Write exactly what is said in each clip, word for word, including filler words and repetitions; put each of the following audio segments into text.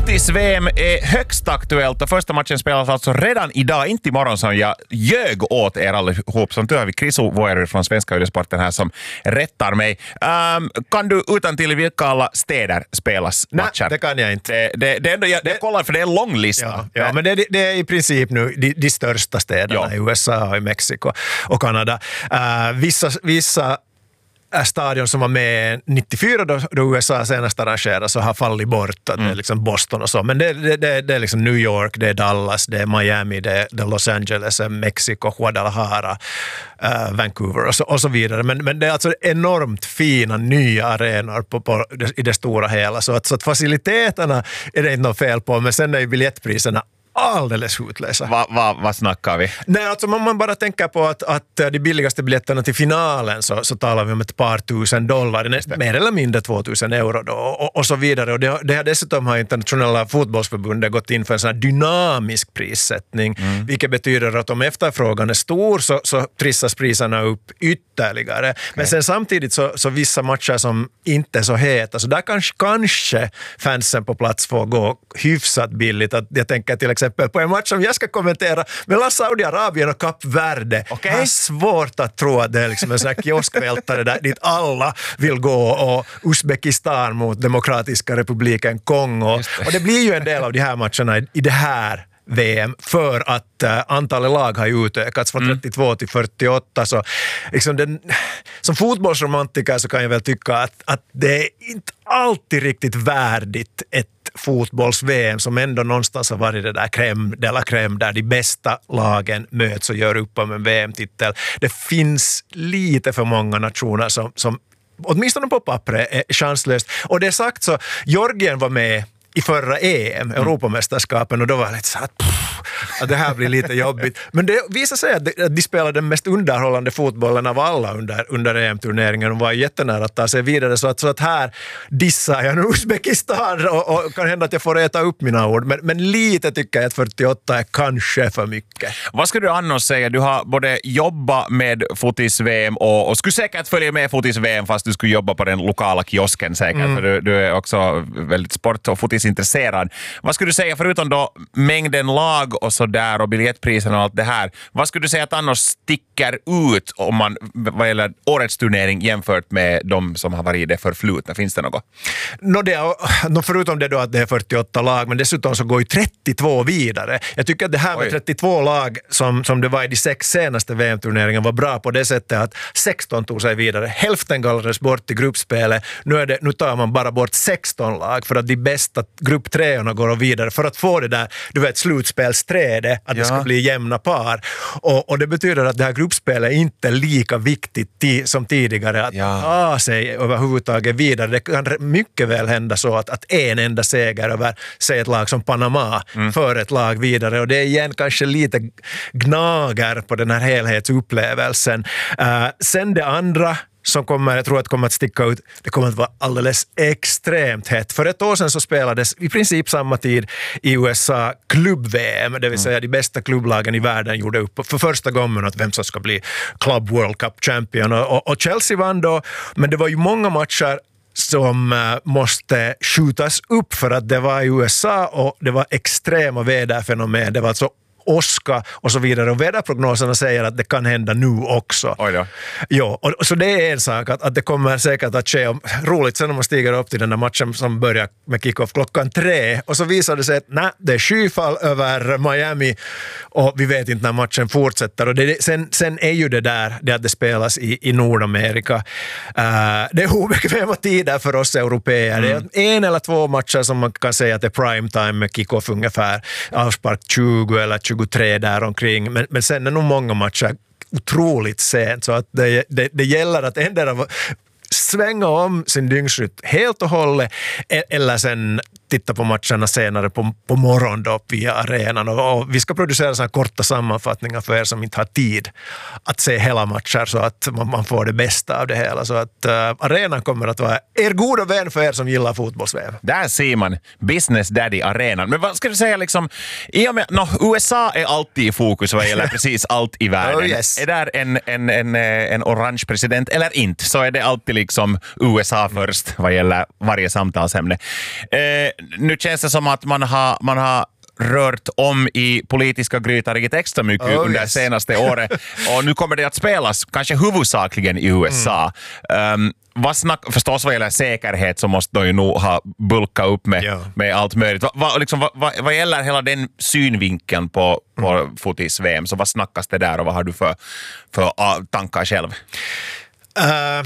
Fotis-V M är högst aktuellt och första matchen spelas alltså redan idag, inte imorgon som jag ljög åt er allihop. Som tur har vi Chris Voerer från Svenska Ylesporten här som rättar mig. Um, kan du utan till vilka alla städer spelas matcher? Nej, det kan jag inte. Det, det, det, det, jag, det, jag kollar för det är en lång lista. Ja, ja men det, det är i princip nu de, de största städerna ja. i U S A och i Mexiko och Kanada. Uh, vissa, vissa stadion som var med nittiofyra då, då U S A senast arrangerade så har fallit bort. Mm. Det är liksom Boston och så. Men det, det, det, det är liksom New York, det är Dallas, det är Miami, det är, det är Los Angeles, Mexiko, Guadalajara, uh, Vancouver och så, och så vidare. Men, men det är alltså enormt fina nya arenor på, på, i det stora hela. Så att, så att faciliteterna är det inte något fel på, men sen är ju biljettpriserna alldeles utlösa. Vad va, va snackar vi? Nej, alltså om man bara tänker på att, att de billigaste biljetterna till finalen så, så talar vi om ett par tusen dollar, nästan mer eller mindre tvåtusen euro då, och, och så vidare. Och det, det har dessutom har internationella fotbollsförbundet gått in för en sån här dynamisk prissättning, mm. vilket betyder att om efterfrågan är stor så, så trissas priserna upp ytterligare. Okay. Men sen samtidigt så, så vissa matcher som inte är så heta, så där kanske, kanske fansen på plats får gå hyfsat billigt. Att jag tänker till exempel på en match som jag ska kommentera mellan Saudiarabien och Kap Verde. Okay. Det är svårt att tro att det är liksom en sån här kioskvältare där dit alla vill gå, och Uzbekistan mot Demokratiska republiken Kongo. Det. Och det blir ju en del av de här matcherna i, i det här V M för att uh, antalet lag har ju utökats från trettiotvå till fyrtioåtta. Så liksom den, som fotbollsromantiker så kan jag väl tycka att, att det är inte alltid riktigt värdigt ett fotbolls-V M som ändå någonstans har varit det där crème de la crème där de bästa lagen möts och gör upp om en V M-titel. Det finns lite för många nationer som, som åtminstone på pappret är chanslöst. Och det är sagt så, Georgien var med i förra E M, Europamästerskapen, och då var det lite så att, pff, att det här blir lite jobbigt. Men det visar sig att de, att de spelade den mest underhållande fotbollen av alla under, under E M-turneringen. De var jättenära att ta sig vidare, så att, så att här dissar jag nu Uzbekistan och, och kan hända att jag får äta upp mina ord. Men, men lite tycker jag att fyrtioåtta är kanske för mycket. Vad skulle du annars säga? Du har både jobbat med fotis-V M och, och skulle säkert följa med fotis-V M fast du skulle jobba på den lokala kiosken säkert, mm. för du, du är också väldigt sport- och fotis intresserad. Vad skulle du säga, förutom då mängden lag och så där och biljettpriserna och allt det här, vad skulle du säga att annars sticker ut om man vad gäller årets turnering jämfört med de som har varit i det förflutna? Finns det något? No, det är, no, förutom det då att det är fyrtioåtta lag, men dessutom så går ju trettiotvå vidare. Jag tycker att det här med Oj. trettiotvå lag som, som det var i de sex senaste V M-turneringen var bra på det sättet att sexton tog sig vidare. Hälften gallrades bort i gruppspelet. Nu, är det, nu tar man bara bort sexton lag för att de bästa grupptreorna går och vidare för att få det där, du vet, slutspelsträdet, att ja. det ska bli jämna par. Och, och det betyder att det här gruppspelet är inte lika viktigt ti- som tidigare att ja. ta sig överhuvudtaget vidare. Det kan mycket väl hända så att, att en enda seger över, säg ett lag som Panama, mm. för ett lag vidare. Och det är igen kanske lite gnager på den här helhetsupplevelsen. Uh, sen det andra som kommer, jag tror att kommer att sticka ut, det kommer att vara alldeles extremt hett. För ett år sedan så spelades i princip samma tid i U S A klubb-V M, det vill säga de bästa klubblagen i världen gjorde upp för första gången att vem som ska bli Club World Cup champion. Och, och Chelsea vann då, men det var ju många matcher som uh, måste skjutas upp för att det var i U S A och det var extrema väderfenomen. Det var alltså åska och så vidare. Och väderprognoserna säger att det kan hända nu också. Oj då. Ja, och, och så det är en sak att, att det kommer säkert att ske. Roligt sen när man stiger upp till den där matchen som börjar med kickoff klockan tre och så visar det sig att nej, det är skyfall över Miami och vi vet inte när matchen fortsätter. Och det, sen, sen är ju det där det att det spelas i, i Nordamerika. Uh, det är obekväma tider för oss europeer. Mm. Det är en eller två matcher som man kan säga att det är prime time med kickoff ungefär. Avspark tjugo eller tjugotre där omkring. Men, men sen är nog många matcher otroligt sent så att det, det, det gäller att ändra svänga om sin dygnsrytm helt och hållet eller sen titta på matcherna senare på, på morgon då via arenan och, och vi ska producera såna korta sammanfattningar för er som inte har tid att se hela matcher så att man, man får det bästa av det hela så att uh, arenan kommer att vara er goda vän för er som gillar fotbolls-V M. Där ser man Business Daddy arenan. Men vad ska du säga liksom i och med, no, U S A är alltid i fokus vad gäller precis allt i världen. Oh, yes. Är där en, en, en, en orange president eller inte så är det alltid liksom U S A först vad gäller varje samtalsämne. Eh, nu känns det som att man har, man har rört om i politiska grytor riktigt extra mycket oh, under yes. senaste året. Och nu kommer det att spelas kanske huvudsakligen i U S A. Mm. Um, vad snack, förstås vad gäller säkerhet så måste de ju nog ha bulkat upp med, ja. med allt möjligt. Vad va, liksom, va, va, vad gäller hela den synvinkeln på, på mm. fotis-V M, så vad snackas det där och vad har du för, för uh, tankar själv? Uh,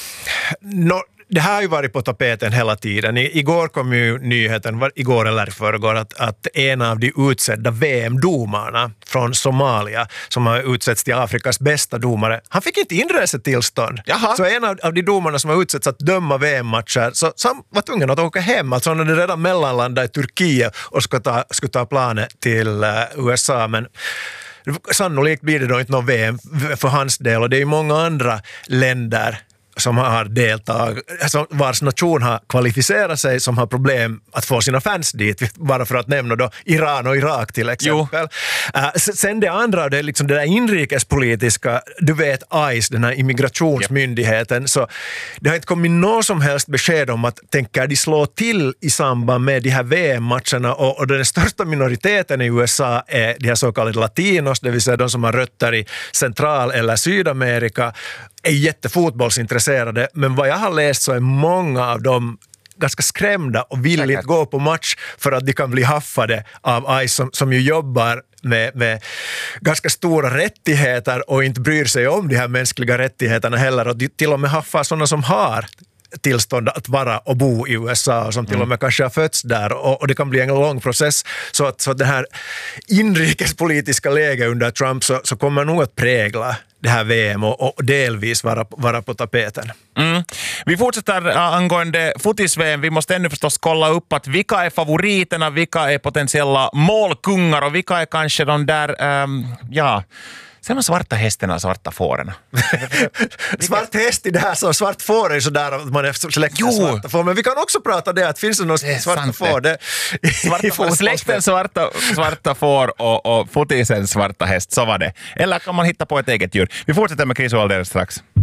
no. Det här har ju varit på tapeten hela tiden. I, igår kom ju nyheten, var, igår eller förrgår, att, att en av de utsedda V M-domarna från Somalia, som har utsetts till Afrikas bästa domare, han fick inte inresetillstånd. Jaha. Så en av, av de domarna som har utsetts att döma V M-matcher, så, så han var tvungen att åka hem. Alltså han hade redan mellanlandat i Turkiet och skulle ta, skulle ta planet till uh, U S A, men sannolikt blir det då inte någon V M för hans del, och det är ju många andra länder som har deltagit, alltså vars nation har kvalificerat sig, som har problem att få sina fans dit, bara för att nämna då Iran och Irak till exempel. Uh, sen det andra, det är liksom det där inrikespolitiska, du vet I C E, den här immigrationsmyndigheten, yep. så det har inte kommit något som helst besked om att tänker de slå till i samband med de här V M-matcherna, och, och den största minoriteten i U S A är de här så kallade latinos, det vill säga de som har rötter i Central- eller Sydamerika, är jättefotbollsintresserade, men vad jag har läst så är många av dem ganska skrämda och vill inte gå på match för att de kan bli haffade av I C E som, som ju jobbar med, med ganska stora rättigheter och inte bryr sig om de här mänskliga rättigheterna heller, och de till och med haffar sådana som har tillstånd att vara och bo i U S A, som till och med mm. kanske har fötts där, och, och det kan bli en lång process, så att, så att det här inrikespolitiska läget under Trump så, så kommer nog att prägla det här V M och, och delvis vara, vara på tapeten. Mm. Vi fortsätter angående fotis-V M. Vi måste ännu förstås kolla upp att vilka är favoriterna, vilka är potentiella målkungar och vilka är kanske de där, um, ja... Sen de svarta hästarna och svarta fåren. Svart häst i det här, så svart får är så där att man är släkten svarta får. Men vi kan också prata det att finns det något det svarta får. Det, svarta, släkten svarta, svarta får och, och fotisen svarta häst, så var det. Eller kan man hitta på ett eget djur. Vi fortsätter med Chris Walder strax.